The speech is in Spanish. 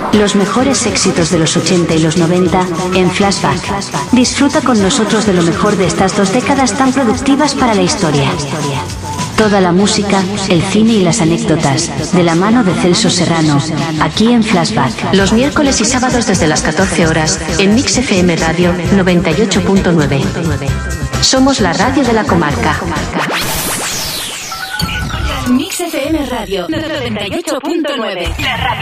Los mejores éxitos de los 80 y los 90 en Flashback. Disfruta con nosotros de lo mejor de estas 2 décadas tan productivas para la historia. Toda la música, el cine y las anécdotas, de la mano de Celso Serrano, aquí en Flashback. Los miércoles y sábados desde las 14 horas, en Mix FM Radio 98.9. Somos la radio de la comarca. Mix FM Radio 98.9.